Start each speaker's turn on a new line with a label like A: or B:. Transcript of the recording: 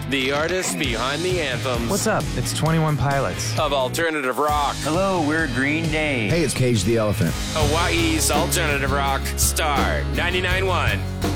A: The artists behind the anthems.
B: What's up? It's 21 Pilots.
A: Of alternative rock.
C: Hello, we're Green Day.
D: Hey, it's Cage the Elephant.
A: Hawaii's alternative rock. Star 99.1.